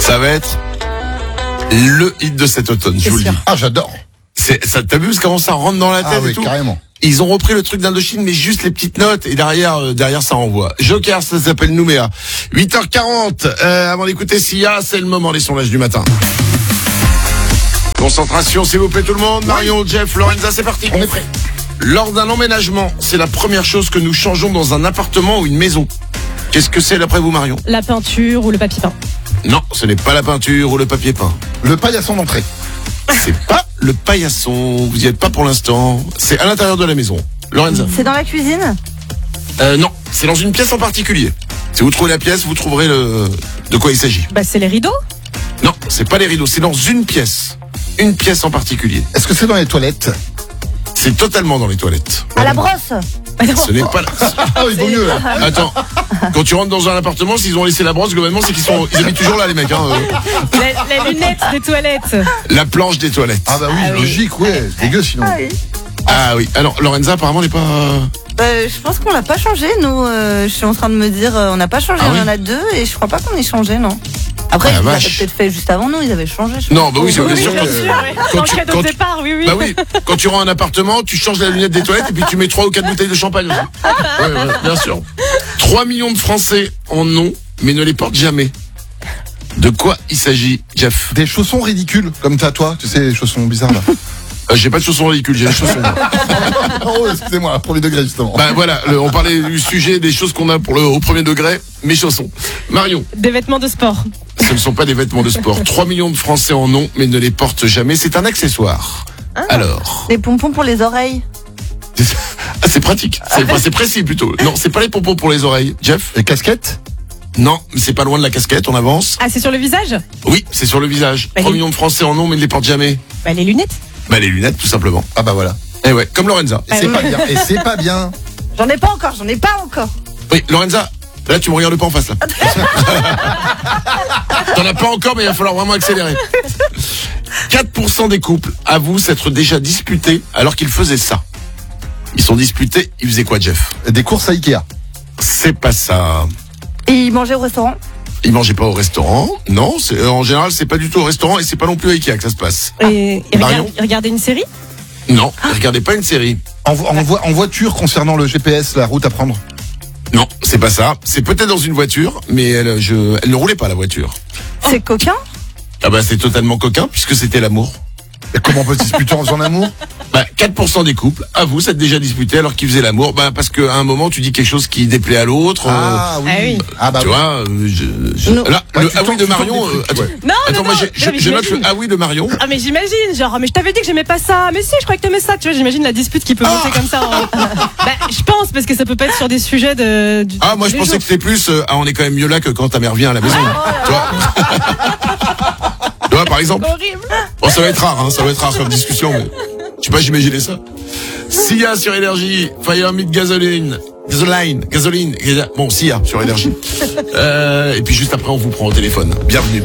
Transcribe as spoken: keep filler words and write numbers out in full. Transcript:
Ça va être le hit de cet automne, je vous le dis. Ah, j'adore. C'est, ça, t'as vu comment ça rentre dans la tête Ah et oui, tout. carrément. Ils ont repris le truc d'Indochine, mais juste les petites notes, et derrière, euh, derrière ça envoie. Joker, ça s'appelle Nouméa. huit heures quarante, euh, avant d'écouter Sia, c'est le moment des sondages du matin. Concentration, s'il vous plaît tout le monde. Marion, Jeff, Lorenza, c'est parti. On est prêt. Lors d'un emménagement, c'est la première chose que nous changeons dans un appartement ou une maison. Qu'est-ce que c'est d'après vous, Marion? La peinture ou le papier peint. Non, ce n'est pas la peinture ou le papier peint. Le paillasson d'entrée. C'est pas le paillasson, vous y êtes pas pour l'instant. C'est à l'intérieur de la maison. Lorenza? C'est dans la cuisine? Euh, non, c'est dans une pièce en particulier. Si vous trouvez la pièce, vous trouverez le... de quoi il s'agit. Bah c'est les rideaux. Non, c'est pas les rideaux, c'est dans une pièce. Une pièce en particulier. Est-ce que c'est dans les toilettes? C'est totalement dans les toilettes. À la brosse? Ce n'est pas la... Ah oui, vaut mieux, là. Attends, quand tu rentres dans un appartement, s'ils ont laissé la brosse, globalement, c'est qu'ils sont, ils habitent toujours là, les mecs. Hein. La, la lunette des toilettes. La planche des toilettes. Ah bah oui, Ah oui. logique, ouais. C'est dégueu sinon. Ah oui. Ah oui. Alors, Lorenza, apparemment, n'est pas. Euh, je pense qu'on l'a pas changé, nous. Euh, je suis en train de me dire, euh, on n'a pas changé, Ah on oui en a deux, et je crois pas qu'on ait changé, non. Après, Ah, la ils l'avaient vache. peut-être fait juste avant nous, ils avaient changé. je Non, pense. bah oui, c'est bien Oui, sûr. bien que- sûr, ouais. quand Dans tu- le cadeau quand de tu- départ, oui, oui. Bah oui, quand tu rends un appartement, tu changes la lunette des toilettes et puis tu mets trois ou quatre bouteilles de champagne aussi. Ouais, ouais, bien sûr. trois millions de Français en ont, mais ne les portent jamais. De quoi il s'agit, Jeff? Des chaussons ridicules, comme t'as toi, tu sais, les chaussons bizarres là. Euh, J'ai pas de chaussons ridicules, j'ai des chaussons. Oh, excusez-moi, premier degré justement. Bah voilà, le- on parlait du sujet des choses qu'on a pour le au premier degré, mes chaussons. Marion, Des vêtements de sport. ce ne sont pas des vêtements de sport. trois millions de Français en ont, mais ne les portent jamais. C'est un accessoire. Alors, Des pompons pour les oreilles? ah, c'est pratique. C'est enfin, c'est précis plutôt. Non, c'est pas les pompons pour les oreilles. Jeff? Les casquettes? Non, mais c'est pas loin de la casquette. On avance. Ah, c'est sur le visage? Oui, c'est sur le visage. Bah, trois les- millions de Français en ont, mais ne les portent jamais. Bah les lunettes. Bah les lunettes, tout simplement. Ah bah voilà. Eh ouais, comme Lorenza. Et c'est pas bien. Et c'est pas bien. J'en ai pas encore, j'en ai pas encore. Oui, Lorenza. Là, tu me regardes pas en face là. T'en as pas encore, mais il va falloir vraiment accélérer. quatre pour cent des couples avouent s'être déjà disputés alors qu'ils faisaient ça. Ils sont disputés, ils faisaient quoi, Jeff? Des courses à Ikea. C'est pas ça. Et ils mangeaient au restaurant? Ils mangeaient pas au restaurant. Non, c'est, en général, c'est pas du tout au restaurant et c'est pas non plus à Ikea que ça se passe. Et, et Marion regarde- regardez une série? Non, regardez pas une série. En, vo- en, vo- en voiture concernant le G P S, la route à prendre. Non, c'est pas ça. C'est peut-être dans une voiture, mais elle, je, elle ne roulait pas la voiture. C'est coquin? Ah bah c'est totalement coquin puisque c'était l'amour. Et comment on peut se disputer en faisant l'amour? Bah, quatre pour cent des couples avouent s'être déjà disputés alors qu'ils faisaient l'amour. Bah, parce qu'à un moment, tu dis quelque chose qui déplaît à l'autre. euh, Ah oui. Ah oui. Ah bah tu oui. vois, euh, je, je- Non. là, Ouais, le tu ah oui tentes- de tu tentes Marion. des trucs, euh, attends, ouais. Non, attends, non, moi, non. j'ai- Non, je, mais je note le j'imagine. ah oui de Marion. Ah mais j'imagine, genre mais je t'avais dit que j'aimais pas ça, mais si je croyais que t'aimais ça, tu vois, j'imagine la dispute qui peut monter comme ça. en- Bah je pense parce que ça peut pas être sur des sujets de. Du, Ah, moi, je tous les pensais jours. que c'était plus. euh, ah, on est quand même mieux là que quand ta mère vient à la maison. Tu vois, tu vois, par exemple. Horrible. Bon, ça va être rare, hein, ça va être rare comme discussion, mais je sais pas, j'imaginais ça. Sia sur Énergie, Fire Meet Gasoline, Gasoline, Gasoline, bon, Sia sur Énergie. Euh, et puis juste après, on vous prend au téléphone. Bienvenue.